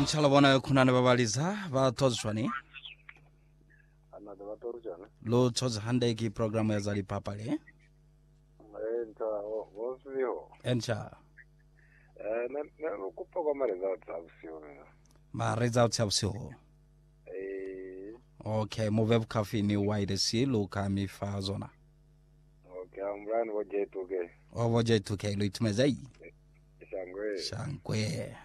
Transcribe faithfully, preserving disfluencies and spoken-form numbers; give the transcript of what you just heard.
Enchalabona kunane babaliza ba tozwani. Ana da batorjana. Lo toz hande ki program ya zali papa le. Enta wosio. Encha. Eh na na kupa kwa mare za tsavsio. Ma results ya usio. Eh Okay, move cafe ni wide si lo kami fa zona. okay, amran woje tuge. Ovoje tuke lo itumezai. Shangwe. Shangwe.